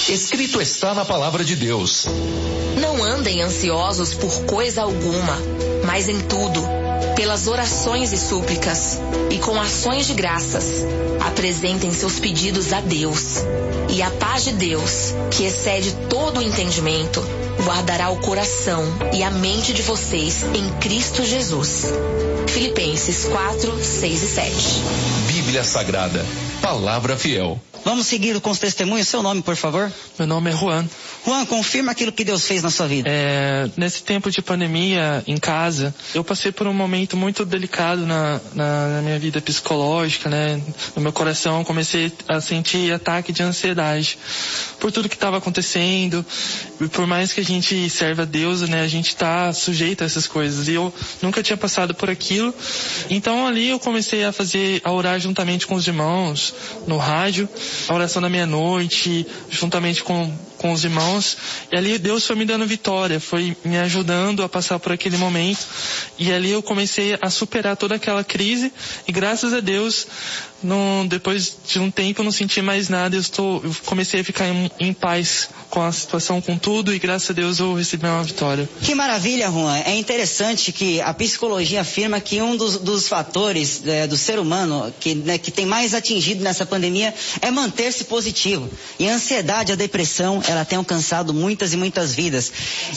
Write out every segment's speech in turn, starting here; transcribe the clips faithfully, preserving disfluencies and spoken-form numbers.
Escrito está na palavra de Deus. Não andem ansiosos por coisa alguma, mas em tudo, pelas orações e súplicas, e com ações de graças, apresentem seus pedidos a Deus. E a paz de Deus, que excede todo o entendimento, guardará o coração e a mente de vocês em Cristo Jesus. Filipenses quatro, seis e sete. Bíblia Sagrada, palavra fiel. Vamos seguir com os testemunhos. Seu nome, por favor? Meu nome é Juan. Juan, confirma aquilo que Deus fez na sua vida. É, nesse tempo de pandemia em casa, eu passei por um momento muito delicado na, na, na minha vida psicológica, né? No meu coração, comecei a sentir ataque de ansiedade por tudo que estava acontecendo. E por mais que a gente serve a Deus, né? A gente está sujeito a essas coisas. E eu nunca tinha passado por aquilo. Então ali eu comecei a fazer, a orar juntamente com os irmãos no rádio, a oração da meia-noite, juntamente com com os irmãos, e ali Deus foi me dando vitória, foi me ajudando a passar por aquele momento, e ali eu comecei a superar toda aquela crise, e graças a Deus, no, depois de um tempo eu não senti mais nada, eu, estou, eu comecei a ficar em, em paz com a situação, com tudo, e graças a Deus eu recebi uma vitória. Que maravilha, Juan. É interessante que a psicologia afirma que um dos, dos fatores é, do ser humano que, né, que tem mais atingido nessa pandemia é manter-se positivo. E a ansiedade, a depressão, ela tem alcançado muitas e muitas vidas.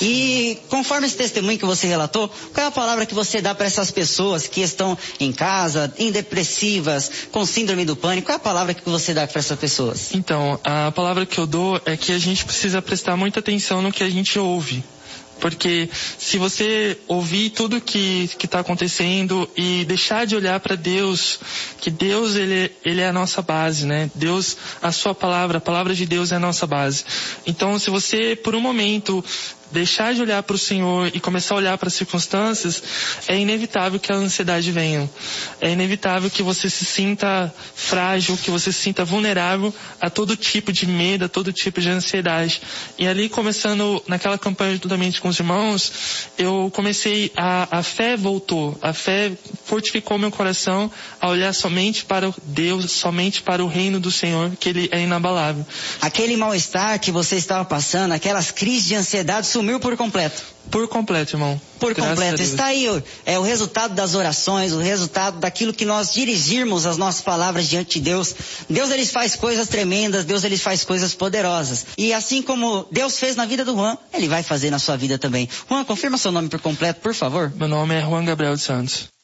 E conforme esse testemunho que você relatou, qual é a palavra que você dá para essas pessoas que estão em casa, em depressivas, com síndrome do pânico? Qual é a palavra que você dá para essas pessoas? Então, a palavra que eu dou é que a gente precisa prestar muita atenção no que a gente ouve. Porque se você ouvir tudo que que está acontecendo e deixar de olhar para Deus, que Deus ele, ele é a nossa base, né? Deus, a sua palavra, a palavra de Deus é a nossa base. Então, se você por um momento deixar de olhar para o Senhor e começar a olhar para as circunstâncias, é inevitável que a ansiedade venha. É inevitável que você se sinta frágil, que você se sinta vulnerável a todo tipo de medo, a todo tipo de ansiedade. E ali, começando naquela campanha juntamente com os irmãos, eu comecei, a, a fé voltou, a fé fortificou meu coração a olhar somente para Deus, somente para o reino do Senhor, que Ele é inabalável. Aquele mal-estar que você estava passando, aquelas crises de ansiedade, sumiu por completo. Por completo, irmão. Por Graças completo. Está aí é, o resultado das orações, o resultado daquilo que nós dirigirmos as nossas palavras diante de Deus. Deus, ele faz coisas tremendas, Deus, ele faz coisas poderosas. E assim como Deus fez na vida do Juan, ele vai fazer na sua vida também. Juan, confirma seu nome por completo, por favor. Meu nome é Juan Gabriel dos Santos.